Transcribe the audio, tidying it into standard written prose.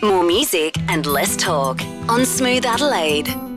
More music and less talk on Smooth Adelaide.